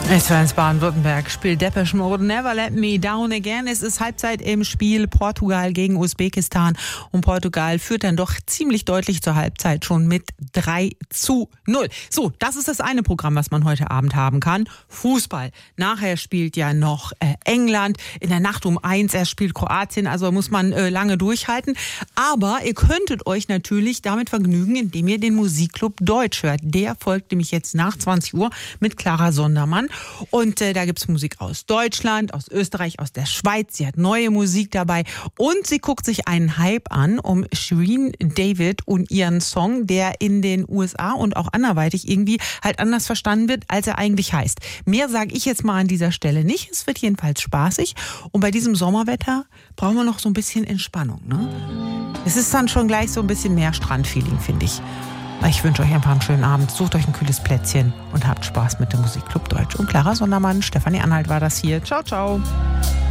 S1 Baden-Württemberg spielt Depeche Mode Never Let Me Down Again. Es ist Halbzeit im Spiel Portugal gegen Usbekistan und Portugal führt dann doch ziemlich deutlich zur Halbzeit schon mit 3:0. So, das ist das eine Programm, was man heute Abend haben kann. Fußball. Nachher spielt ja noch England. In der Nacht um 1 erst spielt Kroatien, also muss man lange durchhalten. Aber ihr könntet euch natürlich damit vergnügen, indem ihr den Musikclub Deutsch hört. Der folgt nämlich jetzt nach 20 Uhr mit Clara Sondermann. Und da gibt's Musik aus Deutschland, aus Österreich, aus der Schweiz. Sie hat neue Musik dabei und sie guckt sich einen Hype an um Shirin David und ihren Song, der in den USA und auch anderweitig irgendwie halt anders verstanden wird, als er eigentlich heißt. Mehr sage ich jetzt mal an dieser Stelle nicht. Es wird jedenfalls spaßig und bei diesem Sommerwetter brauchen wir noch so ein bisschen Entspannung, ne? Es ist dann schon gleich so ein bisschen mehr Strandfeeling, finde ich. Ich wünsche euch einfach einen schönen Abend, sucht euch ein kühles Plätzchen und habt Spaß mit dem Musikclub Deutsch. Und Clara Sondermann, Stefanie Anhalt war das hier. Ciao, ciao.